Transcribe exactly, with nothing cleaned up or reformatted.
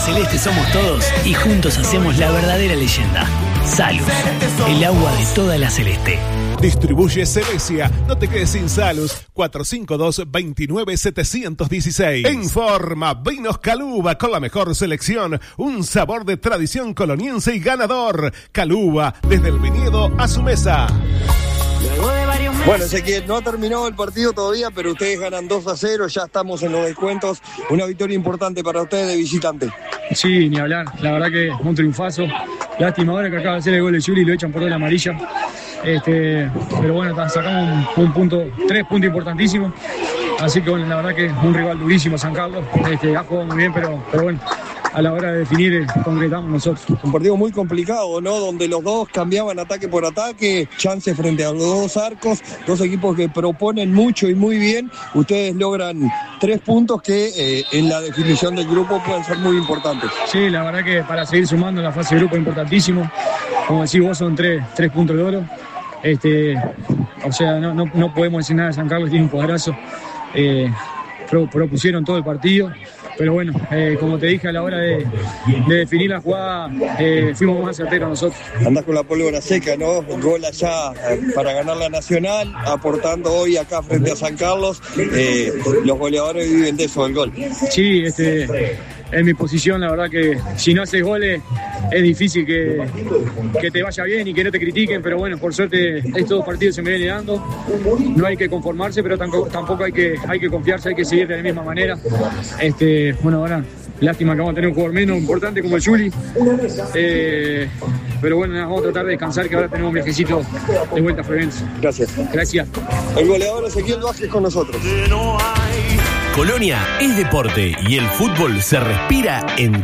celeste somos todos y juntos hacemos la verdadera leyenda. Salus, el agua de toda la celeste. Distribuye Celesia. No te quedes sin Salus. cuatro cinco dos, dos nueve, siete uno seis. Informa Vinos Caluba con la mejor selección. Un sabor de tradición coloniense y ganador. Caluba, desde el viñedo a su mesa. Bueno, Ezequiel, no ha terminado el partido todavía, pero ustedes ganan dos a cero, ya estamos en los descuentos. Una victoria importante para ustedes de visitante. Sí, ni hablar. La verdad que un triunfazo. Lástima ahora que acaba de hacer el gol de Juli y lo echan por toda la amarilla. Este, pero bueno, sacamos un, un punto, tres puntos importantísimos. Así que bueno, la verdad que es un rival durísimo San Carlos. Este, ha jugado muy bien, pero, pero bueno, a la hora de definir eh, concretamos nosotros. Un partido muy complicado, ¿no? Donde los dos cambiaban ataque por ataque, chances frente a los dos arcos, dos equipos que proponen mucho y muy bien. Ustedes logran tres puntos que eh, en la definición del grupo pueden ser muy importantes. Sí, la verdad que para seguir sumando en la fase de grupo es importantísimo. Como decís vos, son tres, tres puntos de oro. Este, o sea, no, no, no podemos decir nada de San Carlos, tiene un cuadrazo. Eh, pro, propusieron todo el partido. Pero bueno, eh, como te dije, a la hora de, de definir la jugada, eh, fuimos más certeros nosotros. Andás con la pólvora seca, ¿no? Gol allá eh, para ganar la Nacional, aportando hoy acá frente a San Carlos. Eh, los goleadores viven de eso, del gol. Sí, este, en mi posición, la verdad que si no haces goles, es difícil que, que te vaya bien y que no te critiquen, pero bueno, por suerte estos partidos se me vienen dando. No hay que conformarse, pero tampoco, tampoco hay, que, hay que confiarse, hay que seguir de la misma manera. Este, bueno, ahora, lástima que vamos a tener un jugador menos importante como el Juli. Eh, pero bueno, vamos a tratar de descansar, que ahora tenemos un viajecito de vuelta a Florencia. Gracias. Gracias. El goleador Ezequiel Vázquez con nosotros. Colonia es deporte y el fútbol se respira en